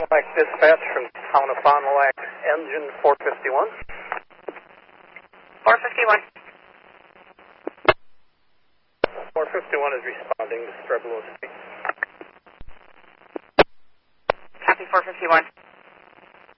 Mike dispatch from town of Fond du Lac, engine 451. 451. 451 is responding. This is Rebel. Copy 451.